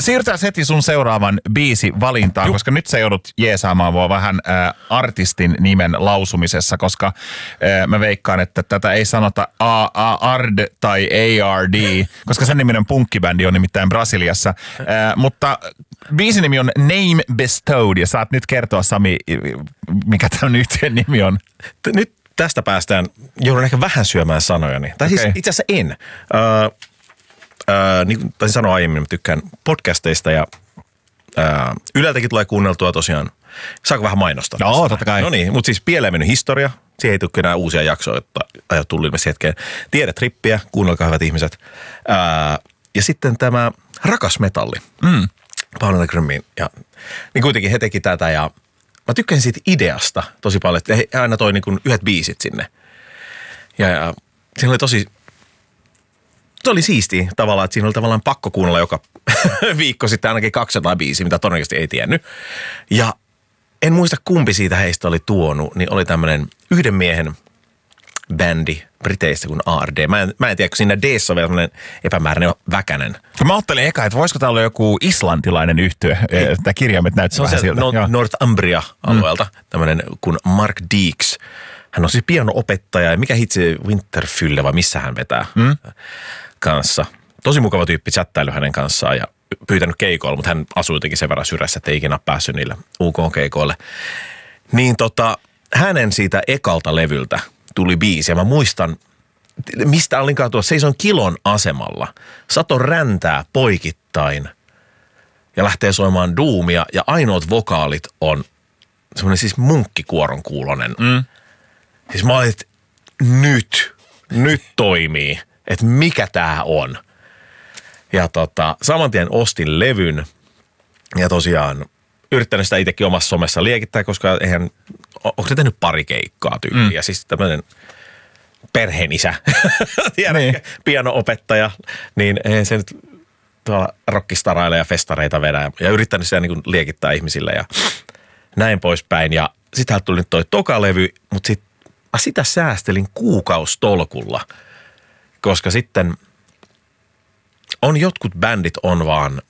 siirrytään heti sun seuraavan biisivalintaan, koska nyt sä joudut jeesaamaan mua vähän artistin nimen lausumisessa, mutta mä veikkaan, että tätä ei sanota ARD tai ARD, koska sen niminen punkkibändi on nimittäin Brasiliassa. Mutta biisin nimi on Name Bestowed, ja saat nyt kertoa, Sami, mikä tämän yhtiön nimi on. Nyt tästä päästään, joudun ehkä vähän syömään sanojani. Tai siis itse asiassa en. Niin kuin taisin sanoa aiemmin, mä tykkään podcasteista ja Yleltäkin tulee kuunneltua tosiaan. Saako vähän mainostaa? No, totta kai. No niin, mutta siis Pieleen mennyt historia. Siihen ei tule enää uusia jaksoja, että ajat tullut ilmeisesti hetkeen. Tiedetrippiä, kuunnelkaa hyvät ihmiset. Ja sitten tämä Rakas metalli. Paulina Grömin. Ja niin kuitenkin he teki tätä ja mä tykkäsin siitä ideasta tosi paljon, että he aina toi niin kuin yhdet biisit sinne. Ja siinä oli se oli siistiä tavallaan, että siinä oli tavallaan pakko kuunnella joka viikko sitten ainakin 200 biisiä, mitä todennäköisesti ei tiennyt. Ja en muista kumpi siitä heistä oli tuonut, niin oli tämmöinen yhden miehen bändi Briteistä kuin ARD. Mä en tiedä, kun siinä D:ssä on vielä semmoinen epämääräinen väkänen. Mä ajattelin eka, että voisiko tää olla joku islantilainen yhtye. Tämä kirjaimet näyttää vähän siltä. Northumbria-alueelta tämmöinen kuin Mark Deeks. Hän on siis piano-opettaja ja mikä hitsi Winterfylle vai missä hän vetää kanssa. Tosi mukava tyyppi, chattailu hänen kanssaan ja pyytänyt keikoille, mutta hän asuu jotenkin sen verran syrjässä, että ei ikinä päässyt niille UK-keikoille. Niin hänen siitä ekalta levyltä tuli biisi ja mä muistan, mistä olinkaan tuossa seison Kilon asemalla. Sato räntää poikittain ja lähtee soimaan duumia ja ainoat vokaalit on semmoinen siis munkkikuoron kuulonen. Siis mä olin, että nyt toimii, että mikä tää on. Ja saman tien ostin levyn ja tosiaan yrittänyt sitä itsekin omassa somessa liekittää, koska onko se tehnyt pari keikkaa tyyliä. Ja siis tämmöinen perheenisä, niin. Piano-opettaja, niin eihän se nyt tuolla rockistarailla ja festareita vedä. Ja yrittänyt sitä niin kuin liekittää ihmisille ja näin poispäin. Ja sitten tuli nyt toi toka levy, mutta sitä säästelin kuukaustolkulla, koska sitten on jotkut bändit on vaan,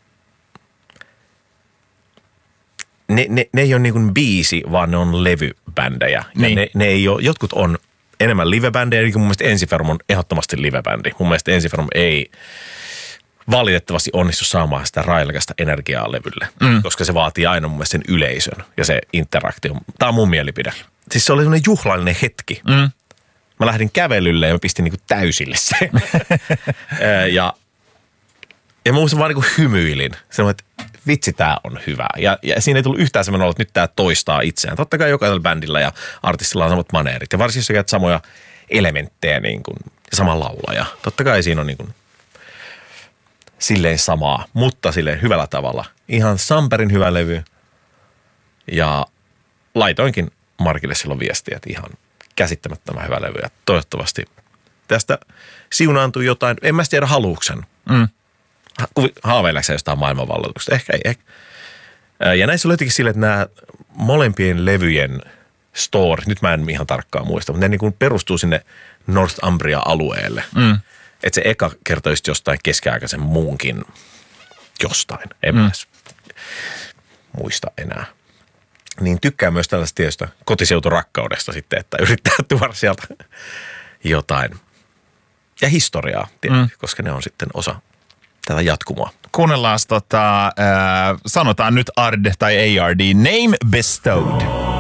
ne ei ole niin kuin biisi, vaan ne on levybändejä. Niin. Ja ne ei ole, jotkut on enemmän livebändejä, eli mun mielestä Ensiferum on ehdottomasti livebändi. Mun mielestä Ensiferum ei valitettavasti onnistu saamaan sitä railakasta energiaa levylle, koska se vaatii aina mun mielestä sen yleisön ja se interaktio. Tämä on mun mielipide. Siis se oli sellainen juhlallinen hetki. Mä lähdin kävelylle ja mä pistin niinku täysille sen. ja mä muistan vaan niinku hymyilin. Sanoin, että vitsi, tää on hyvä. Ja siinä ei tullut yhtään semmoinen olo, että nyt tää toistaa itseään. Totta kai jokaisella bändillä ja artistilla on samat maneerit. Ja varsinkin jos sä käyt samoja elementtejä niin kuin, ja sama laulaja. Totta kai siinä on niin kuin silleen samaa, mutta silleen hyvällä tavalla. Ihan Samperin hyvä levy. Ja laitoinkin Markille silloin viestiä, että ihan käsittämättömän hyvä levy. Ja toivottavasti tästä siunaantui jotain, en mä tiedä haluuksen. Haaveileeko sä jostain maailmanvalloituksesta? Ehkä ei. Ja näissä oli jotenkin sille, että nämä molempien levyjen story, nyt mä en ihan tarkkaan muista, mutta ne niin kuin perustuu sinne Northumbria-alueelle. Että se eka kertoisi jostain keskiaikaisen muunkin jostain. En mä muista enää. Niin tykkää myös tällaista tietystä kotiseuturakkaudesta sitten, että yrittää tuoda sieltä jotain. Ja historiaa tietysti, koska ne on sitten osa tätä jatkumoa. Kuunnellaan sanotaan nyt ARD tai ARD, Name Bestowed.